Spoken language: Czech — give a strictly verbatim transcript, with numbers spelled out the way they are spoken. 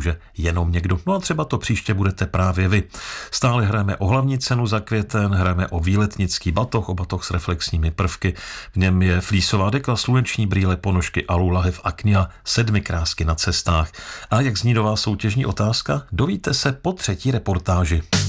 může jenom někdo. No a třeba to příště budete právě vy. Stále hrajeme o hlavní cenu za květen, hrajeme o výletnický batoh, o batoh s reflexními prvky. V něm je flísová deka, sluneční brýle, ponožky, alu, lahev, aknia, sedmi krásky na cestách. A jak zní nová soutěžní otázka? Dovíte se po třetí reportáži.